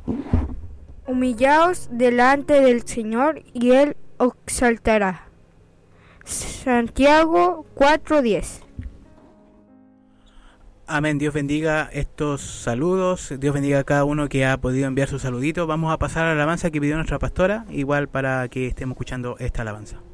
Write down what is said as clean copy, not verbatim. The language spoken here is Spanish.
Humillaos delante del Señor y Él os exaltará. Santiago 4:10. Amén. Dios bendiga estos saludos. Dios bendiga a cada uno que ha podido enviar su saludito. Vamos a pasar a la alabanza que pidió nuestra pastora, igual para que estemos escuchando esta alabanza.